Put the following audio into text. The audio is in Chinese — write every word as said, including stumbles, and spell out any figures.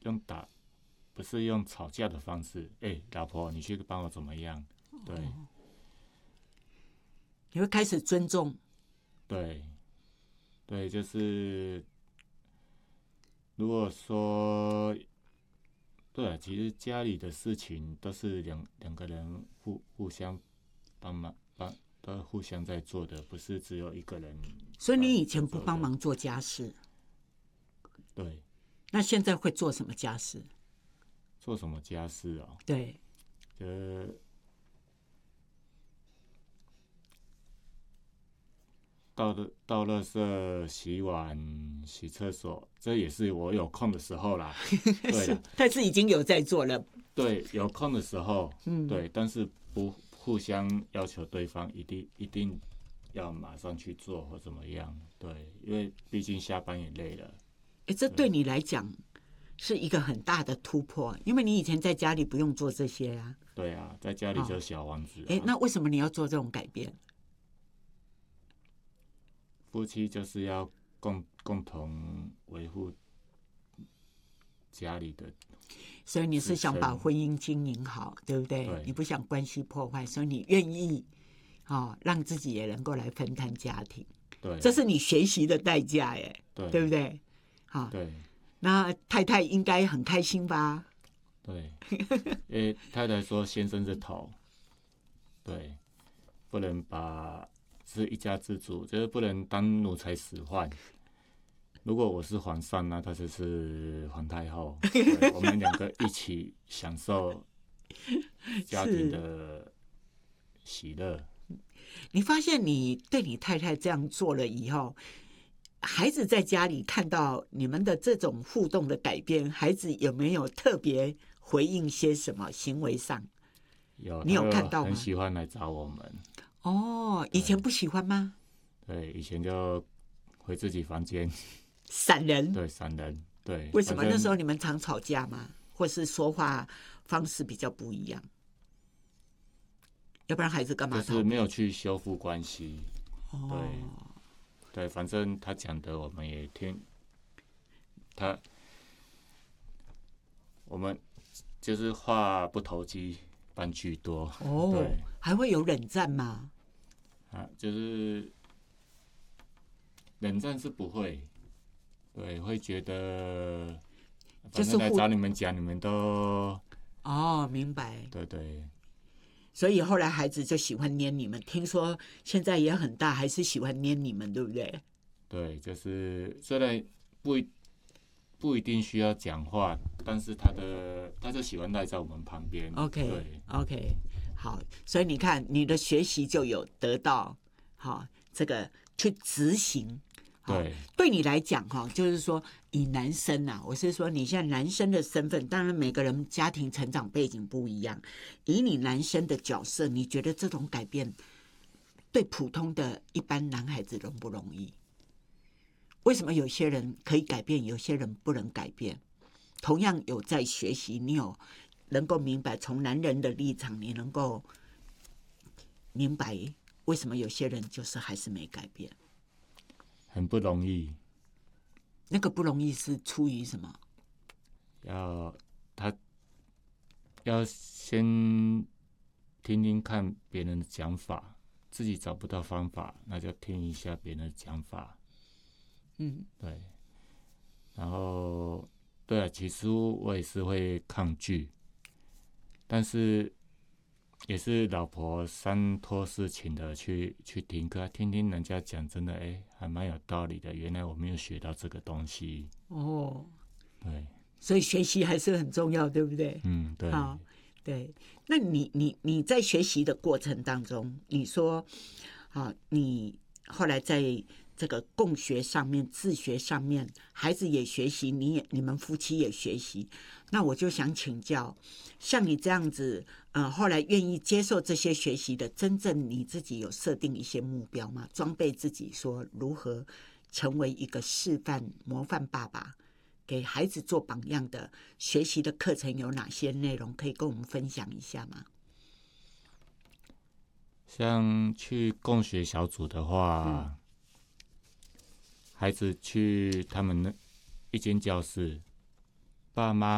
用打，不是用吵架的方式。哎、欸，老婆，你去帮我怎么样？对，哦、 你会开始尊重。 对，对，就是如果说，对啊，其实家里的事情都是两两个人互互相帮忙，帮都互相在做的，不是只有一个人。 所以你以前不帮忙做家事？ 对。 那现在会做什么家事？ 做什么家事哦？ 对， 呃，倒的倒垃圾、洗碗、洗厕所，这也是我有空的时候啦。对啦， 但是已经有在做了。 对，有空的时候，嗯，对，但是不互相要求对方一定一定要马上去做或怎么样。对，因为毕竟下班也累了。 哎，这对你来讲是一个很大的突破，因为你以前在家里不用做这些啊。 对啊，在家里就是小王子、啊。 哎，那为什么你要做这种改变？ 夫妻就是要共共同维护家里的， 所以你是想把婚姻经营好，对不对？ 对， 你不想关系破坏，所以你愿意、哦、让自己也能够来分担家庭。 对， 这是你学习的代价耶， 对， 对不对？好、 哦，对。 那太太应该很开心吧？ 对，因为太太说先生是头，对，不能把是一家之主，就是不能当奴才使唤。如果我是皇上，那他就是皇太后，我们两个一起享受家庭的喜乐。 你发现你对你太太这样做了以后，孩子在家里看到你们的这种互动的改变，孩子有没有特别回应些什么行为上？ 有， 你有看到吗？ 很喜欢来找我们。 哦，以前不喜欢吗？ 对，以前就回自己房间。 闪人。 对，闪人。对， 为什么？那时候你们常吵架吗？或是说话方式比较不一样？要不然孩子干嘛逃避？ 就是没有去修复关系。 哦， 对，对，反正他讲的我们也听。他，我们就是话不投机半句多。 哦， 对， 还会有冷战吗？ 啊，就是冷战是不会。对，会觉得反正来找你们讲，你们都哦，明白。 对对。 所以后来孩子就喜欢黏你们，听说现在也很大，还是喜欢黏你们，对不对？ 对，就是虽然不一不一定需要讲话，但是他的他就喜欢赖在我们旁边。 OK， 对 OK， 好，所以你看你的学习就有得到好这个去执行。 对， 对你来讲哈，就是说以男生啊，我是说你现在男生的身份，当然每个人家庭成长背景不一样，以你男生的角色，你觉得这种改变对普通的一般男孩子容不容易？为什么有些人可以改变，有些人不能改变？同样有在学习，你有能够明白从男人的立场，你能够明白为什么有些人就是还是没改变？ 很不容易。 那个不容易是出于什么？ 要他要先听听看别人的讲法，自己找不到方法，那就听一下别人的讲法。 嗯， 对。然后，对啊，起初我也是会抗拒，但是也是老婆三托四请的去去听课，听听人家讲，真的哎，还蛮有道理的。原来我没有学到这个东西。 哦， 对， 所以学习还是很重要，对不对？ 嗯，对。 好，对。那你你你在学习的过程当中，你说，啊，你后来在这个共学上面、自学上面，孩子也学习，你也你们夫妻也学习。那我就想请教，像你这样子，呃，后来愿意接受这些学习的，真正你自己有设定一些目标吗？装备自己，说如何成为一个示范模范爸爸，给孩子做榜样的学习的课程有哪些内容？可以跟我们分享一下吗？ 像去共学小组的话，嗯、孩子去他们一间教室，爸妈